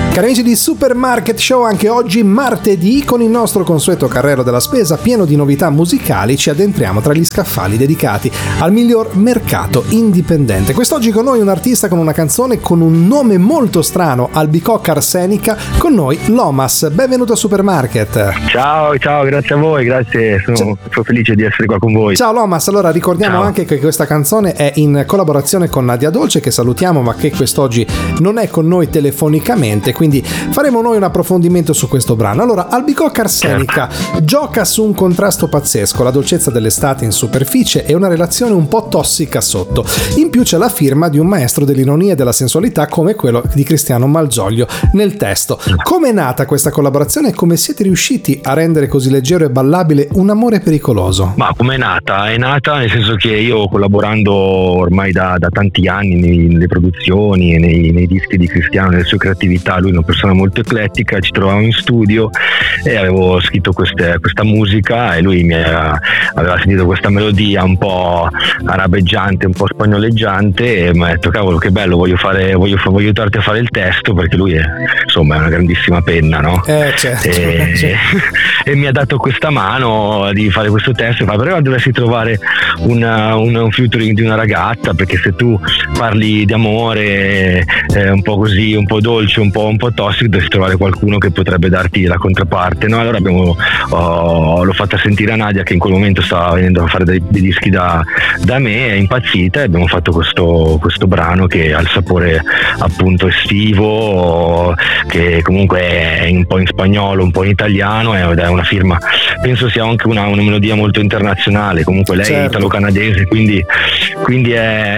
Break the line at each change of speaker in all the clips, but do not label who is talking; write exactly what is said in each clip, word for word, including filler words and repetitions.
Cari amici di Supermarket Show, anche oggi martedì con il nostro consueto carrello della spesa pieno di novità musicali ci addentriamo tra gli scaffali dedicati al miglior mercato indipendente. Quest'oggi con noi un artista con una canzone con un nome molto strano, Albicocca Arsenica, con noi Lomas. Benvenuto a Supermarket.
Ciao, ciao, grazie a voi, grazie, sono, sono felice di essere qua con voi.
Ciao Lomas, allora ricordiamo
ciao.
anche che questa canzone è in collaborazione con Nadia Dolce, che salutiamo ma che quest'oggi non è con noi telefonicamente, quindi faremo noi un approfondimento su questo brano. Allora, Albicocca Arsenica certo. gioca su un contrasto pazzesco, la dolcezza dell'estate in superficie e una relazione un po' tossica sotto. In più c'è la firma di un maestro dell'ironia e della sensualità come quello di Cristiano Malgioglio nel testo. Come è nata questa collaborazione e come siete riusciti a rendere così leggero e ballabile un amore pericoloso?
Ma come è nata? È nata nel senso che io, collaborando ormai da, da tanti anni nei, nelle produzioni e nei, nei dischi di Cristiano, nelle sue creatività, lui è una persona molto eclettica, ci trovavamo in studio e avevo scritto queste, questa musica e lui mi era, aveva sentito questa melodia un po' arabeggiante, un po' spagnoleggiante e mi ha detto cavolo che bello, voglio fare voglio, voglio aiutarti a fare il testo, perché lui è insomma è una grandissima penna, no?
Eh, certo,
e,
certo.
e mi ha dato questa mano di fare questo testo e fa però dovresti trovare una, una, un featuring di una ragazza, perché se tu parli di amore eh, un po' così, un po' dolce, un po', un po' tossico, dovresti trovare qualcuno che potrebbe darti la controparte, no? Allora abbiamo oh, l'ho fatta sentire a Nadia, che in quel momento stava venendo a fare dei, dei dischi da, da me, è impazzita e abbiamo fatto questo, questo brano che ha il sapore appunto estivo, che comunque è un po' in spagnolo, un po' in italiano ed è una firma, penso sia anche una, una melodia molto internazionale, comunque lei certo. è italo-canadese, quindi, quindi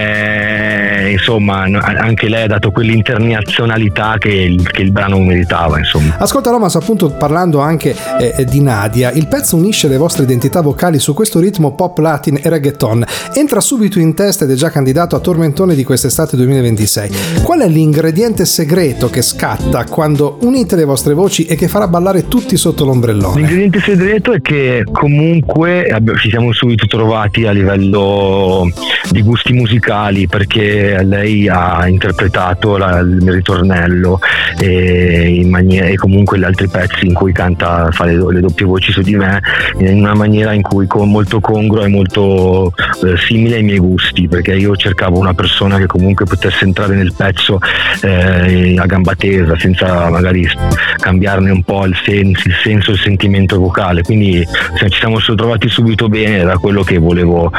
è insomma anche lei ha dato quell'internazionalità che il, che il brano meritava, insomma.
Ascolta Lomas, appunto parlando anche eh, di Nadia, il pezzo unisce le vostre identità vocali su questo ritmo pop, latin e reggaeton, entra subito in testa ed è già candidato a tormentone di quest'estate duemilaventisei. Qual è l'ingrediente segreto che scatta quando unite le vostre voci e che farà ballare tutti sotto l'ombrellone?
L'ingrediente segreto è che comunque ci siamo subito trovati a livello di gusti musicali, perché lei ha interpretato la, il ritornello e, in maniera, e comunque gli altri pezzi in cui canta, fa le, le doppie voci su di me in una maniera in cui con molto congrua e molto eh, simile ai miei gusti, perché io cercavo una persona che comunque potesse entrare nel pezzo eh, a gamba tesa, senza magari cambiarne un po' il senso, il senso, il sentimento vocale, quindi ci siamo trovati subito bene, era quello che volevo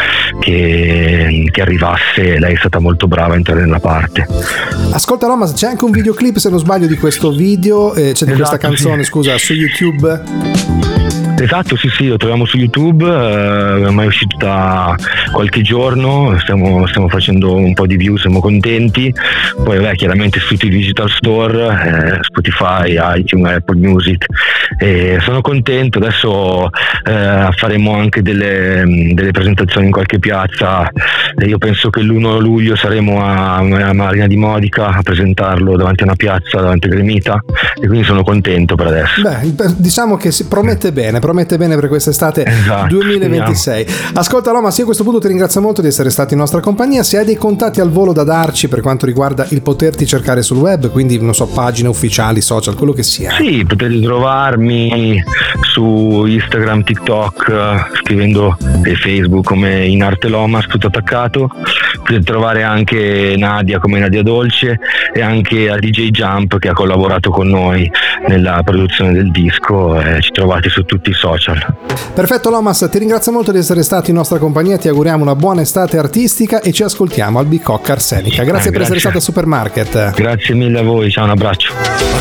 che, che arrivasse. Lei è stata molto brava a entrare nella parte.
Ascolta Lomas, c'è anche un videoclip se non sbaglio di questo video, eh, c'è di esatto, questa canzone sì. scusa, su YouTube.
Esatto, sì sì, lo troviamo su YouTube, eh, ormai è uscito da qualche giorno, stiamo, stiamo facendo un po' di view, siamo contenti, poi beh, chiaramente su tutti i digital store, eh, Spotify, iTunes, Apple Music, e sono contento. Adesso eh, faremo anche delle, delle presentazioni in qualche piazza, e io penso che l'primo luglio saremo a, a Marina di Modica a presentarlo davanti a una piazza, davanti a Gremita, e quindi sono contento per adesso.
Beh, diciamo che si promette bene, promette bene per quest'estate esatto, duemilaventisei. Speriamo. Ascolta Lomas, io a questo punto ti ringrazio molto di essere stato in nostra compagnia. Se hai dei contatti al volo da darci per quanto riguarda il poterti cercare sul web, quindi non so, pagine ufficiali, social, quello che sia.
Sì, potete trovarmi su Instagram, TikTok, scrivendo e Facebook come In Arte Lomas, tutto attaccato. Potete trovare anche Nadia come Nadia Dolce e anche a D J Jump, che ha collaborato con noi nella produzione del disco, e ci trovate su tutti i social.
Perfetto Lomas, ti ringrazio molto di essere stato in nostra compagnia, ti auguriamo una buona estate artistica e ci ascoltiamo Albicocca Arsenica. Grazie, eh, grazie per essere stato a Supermarket.
Grazie mille a voi, ciao, un abbraccio.